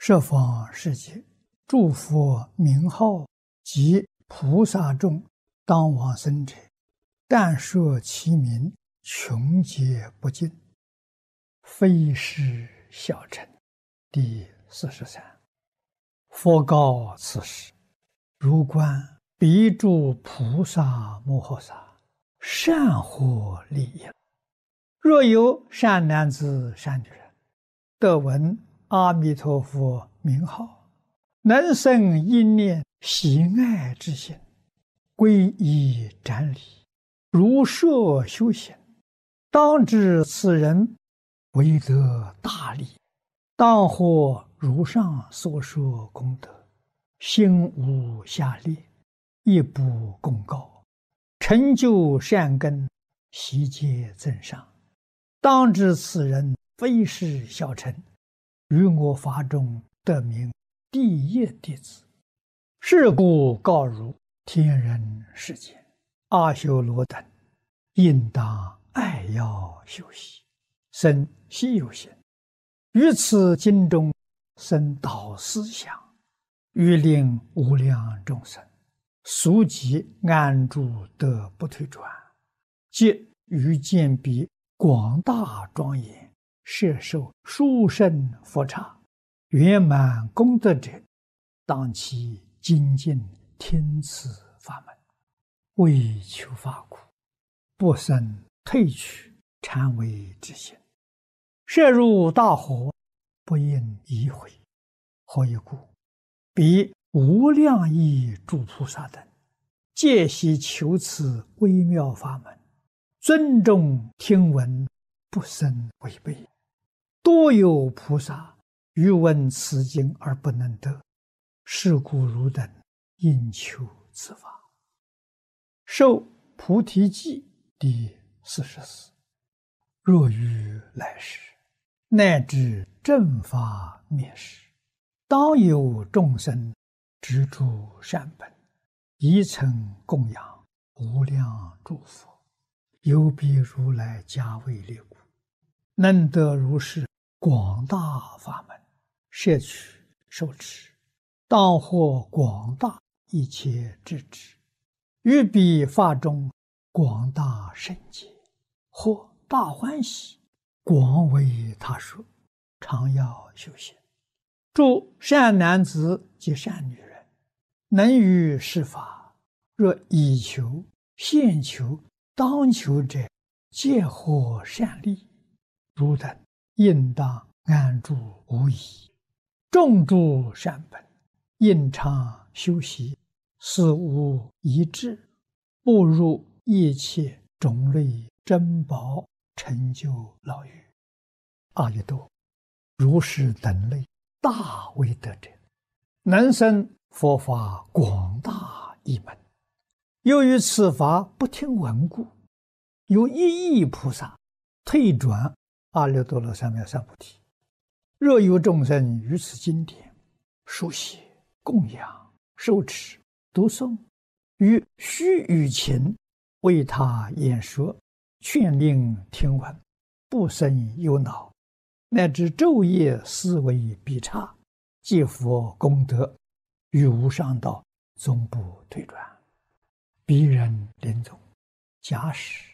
十方世界诸佛名号及菩萨众当往生者，但说其名，穷劫不尽，非是小乘。第43。佛告此时：如观彼诸菩萨摩诃萨，善获利益。若有善男子善女人，得闻阿弥陀佛名号，能生一念喜爱之心，皈依瞻礼，如设修行，当知此人为得大利，当获如上所说功德，心无下劣，亦不公告，成就善根，悉皆增上。当知此人非是小乘，于我法中得名第一弟子。是故告汝天人世间阿修罗等，应当爱要修习，生希有心，于此经中生导思想，欲令无量众生速即安住得不退转，即于见彼广大庄严，摄受殊胜佛刹，圆满功德者，当其精进听此法门，为求法苦，不生退去禅为之心，摄入大火，不应移回。何以故？彼无量亿诸菩萨等，皆悉求此微妙法门，尊重听闻，不生违背。多有菩萨欲闻此经而不能得，是故汝等应求此法。受菩提记第44。若于来世，乃至正法灭世，当有众生执诸善本，宜曾供养无量诸佛，有彼如来加为列故，能得如是广大法门，摄取受持，当获广大一切智智，于彼法中广大圣解，或大欢喜，广为他说，常要修行。诸善男子及善女人，能于是法，若以求、现求、当求者，皆获善利。汝等应当安住无疑，种诸善本，应常修习，思无一致，步入一切种类珍宝，成就牢狱。阿逸多，如是等类大威德者，能生佛法广大一门。由于此法不听闻故，有一亿菩萨退转阿耨多罗三藐三菩提。若有众生于此经典书写、供养、受持、读诵，于须臾前为他演说，劝令听闻，不生忧恼，乃至昼夜思维必差，皆佛功德，于无上道终不退转。彼人临终，假使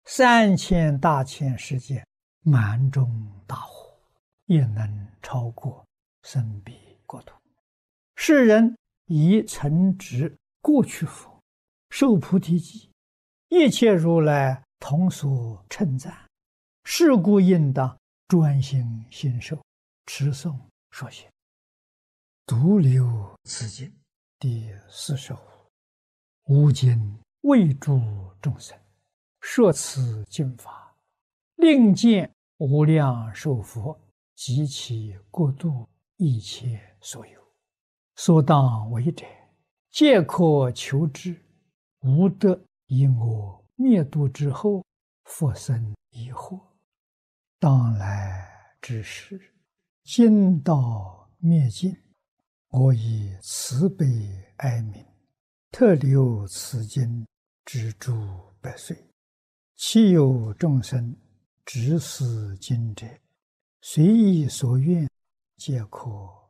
3000大千世界满中大火，也能超过生彼国土。世人以曾执过去佛，受菩提记，一切如来同所称赞。是故应当专心信受，持诵说学。独留此经第45。吾今为诸众生说此经法，令见无量寿佛及其国度一切所有，所当为者，皆可求之，无得以我灭度之后复生疑惑。当来之时，经道灭尽，我以慈悲哀悯，特留此经之诸百岁。其有众生执此经者，随意所愿，皆可